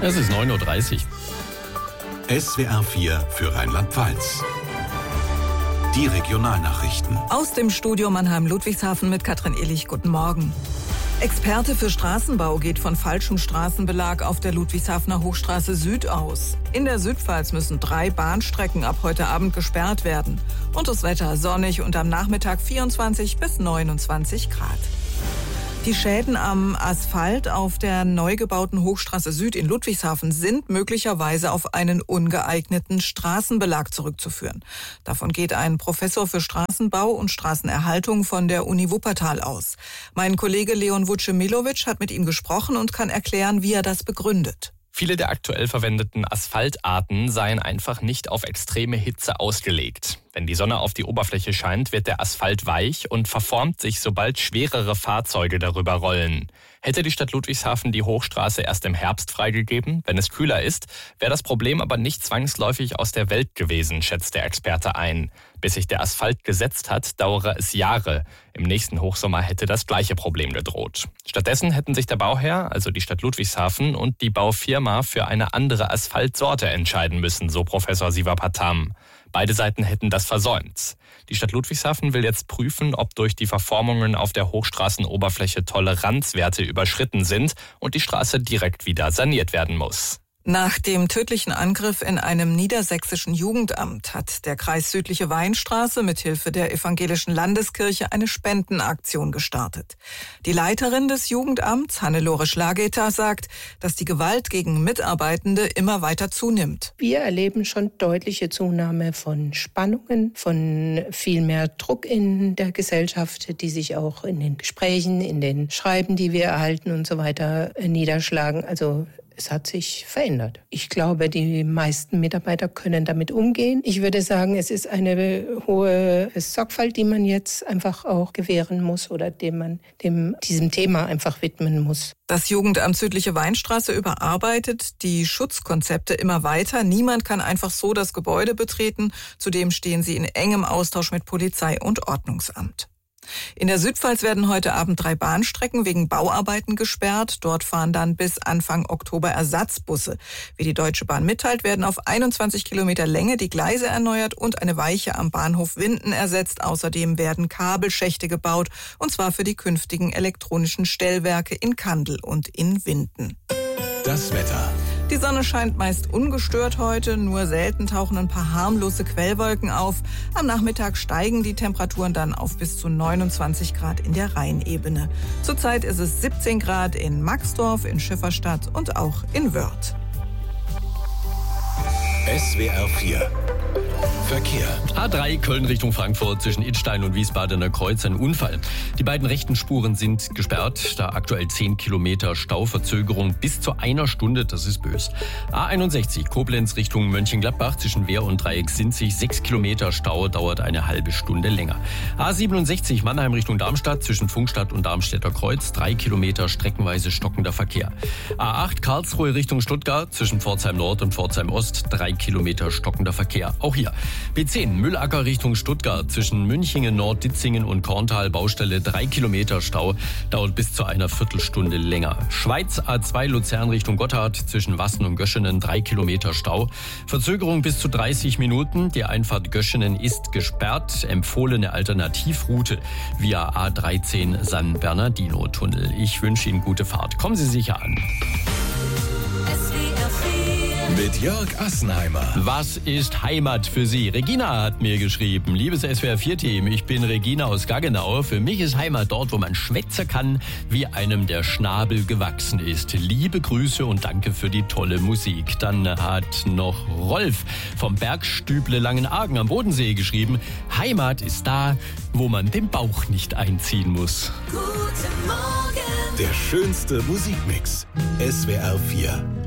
Es ist 9:30 Uhr. SWR 4 für Rheinland-Pfalz. Die Regionalnachrichten. Aus dem Studio Mannheim-Ludwigshafen mit Katrin Illich. Guten Morgen. Experte für Straßenbau geht von falschem Straßenbelag auf der Ludwigshafener Hochstraße Süd aus. In der Südpfalz müssen 3 Bahnstrecken ab heute Abend gesperrt werden. Und das Wetter sonnig und am Nachmittag 24 bis 29 Grad. Die Schäden am Asphalt auf der neu gebauten Hochstraße Süd in Ludwigshafen sind möglicherweise auf einen ungeeigneten Straßenbelag zurückzuführen. Davon geht ein Professor für Straßenbau und Straßenerhaltung von der Uni Wuppertal aus. Mein Kollege Leon Vucemilovic hat mit ihm gesprochen und kann erklären, wie er das begründet. Viele der aktuell verwendeten Asphaltarten seien einfach nicht auf extreme Hitze ausgelegt. Wenn die Sonne auf die Oberfläche scheint, wird der Asphalt weich und verformt sich, sobald schwerere Fahrzeuge darüber rollen. Hätte die Stadt Ludwigshafen die Hochstraße erst im Herbst freigegeben, wenn es kühler ist, wäre das Problem aber nicht zwangsläufig aus der Welt gewesen, schätzt der Experte ein. Bis sich der Asphalt gesetzt hat, dauere es Jahre. Im nächsten Hochsommer hätte das gleiche Problem gedroht. Stattdessen hätten sich der Bauherr, also die Stadt Ludwigshafen, und die Baufirma für eine andere Asphaltsorte entscheiden müssen, so Professor Siva Patam. Beide Seiten hätten das versäumt. Die Stadt Ludwigshafen will jetzt prüfen, ob durch die Verformungen auf der Hochstraßenoberfläche Toleranzwerte überschritten sind und die Straße direkt wieder saniert werden muss. Nach dem tödlichen Angriff in einem niedersächsischen Jugendamt hat der Kreis Südliche Weinstraße mithilfe der Evangelischen Landeskirche eine Spendenaktion gestartet. Die Leiterin des Jugendamts, Hannelore Schlageter, sagt, dass die Gewalt gegen Mitarbeitende immer weiter zunimmt. Wir erleben schon deutliche Zunahme von Spannungen, von viel mehr Druck in der Gesellschaft, die sich auch in den Gesprächen, in den Schreiben, die wir erhalten und so weiter niederschlagen. Also es hat sich verändert. Ich glaube, die meisten Mitarbeiter können damit umgehen. Ich würde sagen, es ist eine hohe Sorgfalt, die man jetzt einfach auch gewähren muss oder diesem Thema einfach widmen muss. Das Jugendamt Südliche Weinstraße überarbeitet die Schutzkonzepte immer weiter. Niemand kann einfach so das Gebäude betreten. Zudem stehen sie in engem Austausch mit Polizei und Ordnungsamt. In der Südpfalz werden heute Abend 3 Bahnstrecken wegen Bauarbeiten gesperrt. Dort fahren dann bis Anfang Oktober Ersatzbusse. Wie die Deutsche Bahn mitteilt, werden auf 21 Kilometer Länge die Gleise erneuert und eine Weiche am Bahnhof Winden ersetzt. Außerdem werden Kabelschächte gebaut, und zwar für die künftigen elektronischen Stellwerke in Kandel und in Winden. Das Wetter. Die Sonne scheint meist ungestört heute, nur selten tauchen ein paar harmlose Quellwolken auf. Am Nachmittag steigen die Temperaturen dann auf bis zu 29 Grad in der Rheinebene. Zurzeit ist es 17 Grad in Maxdorf, in Schifferstadt und auch in Wörth. SWR 4 Verkehr. A3 Köln Richtung Frankfurt zwischen Idstein und Wiesbadener Kreuz ein Unfall. Die beiden rechten Spuren sind gesperrt, da aktuell 10 Kilometer Stauverzögerung bis zu 1 Stunde, das ist bös. A61 Koblenz Richtung Mönchengladbach zwischen Wehr und Dreieck Sinzig 6 Kilometer Stau, dauert eine halbe Stunde länger. A67 Mannheim Richtung Darmstadt zwischen Funkstadt und Darmstädter Kreuz 3 Kilometer streckenweise stockender Verkehr. A8 Karlsruhe Richtung Stuttgart zwischen Pforzheim Nord und Pforzheim Ost 3 Kilometer stockender Verkehr. Auch hier. B10 Müllacker Richtung Stuttgart zwischen Münchingen, Nord-Ditzingen und Korntal Baustelle 3 Kilometer Stau, dauert bis zu einer Viertelstunde länger. Schweiz A2 Luzern Richtung Gotthard zwischen Wassen und Göschenen 3 Kilometer Stau. Verzögerung bis zu 30 Minuten. Die Einfahrt Göschenen ist gesperrt. Empfohlene Alternativroute via A13 San Bernardino Tunnel. Ich wünsche Ihnen gute Fahrt. Kommen Sie sicher an. Mit Jörg Assenheimer. Was ist Heimat für Sie? Regina hat mir geschrieben. Liebes SWR4-Team, ich bin Regina aus Gaggenau. Für mich ist Heimat dort, wo man schwätzen kann, wie einem der Schnabel gewachsen ist. Liebe Grüße und danke für die tolle Musik. Dann hat noch Rolf vom Bergstüble Langenargen am Bodensee geschrieben. Heimat ist da, wo man den Bauch nicht einziehen muss. Guten Morgen. Der schönste Musikmix. SWR 4.